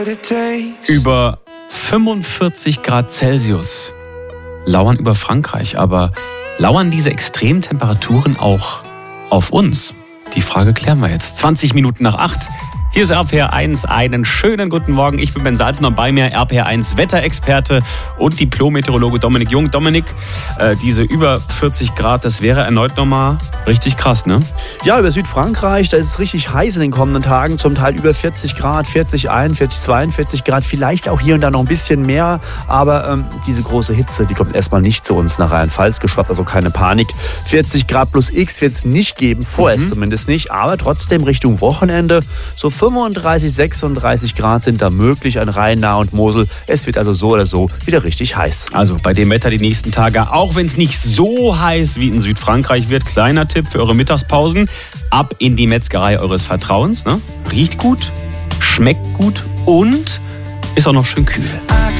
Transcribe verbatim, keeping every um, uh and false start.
Über fünfundvierzig Grad Celsius lauern über Frankreich, aber lauern diese extremen Temperaturen auch auf uns? Die Frage klären wir jetzt. zwanzig Minuten nach acht. Hier ist R P R eins. Einen schönen guten Morgen. Ich bin Ben Salzner und bei mir R P R eins Wetterexperte und Diplom-Meteorologe Dominik Jung. Dominik, äh, diese über vierzig Grad, das wäre erneut nochmal richtig krass, ne? Ja, über Südfrankreich, da ist es richtig heiß in den kommenden Tagen. Zum Teil über vierzig Grad, vierzig, einundvierzig, zweiundvierzig Grad. Vielleicht auch hier und da noch ein bisschen mehr. Aber ähm, diese große Hitze, die kommt erstmal nicht zu uns nach Rheinland-Pfalz geschwappt. Also keine Panik. vierzig Grad plus X wird es nicht geben. Vorerst mhm. zumindest nicht. Aber trotzdem Richtung Wochenende so fünfunddreißig, sechsunddreißig Grad sind da möglich an Rhein, Nahe und Mosel. Es wird also so oder so wieder richtig heiß. Also bei dem Wetter die nächsten Tage, auch wenn es nicht so heiß wie in Südfrankreich wird, kleiner Tipp für eure Mittagspausen, ab in die Metzgerei eures Vertrauens. Ne? Riecht gut, schmeckt gut und ist auch noch schön kühl.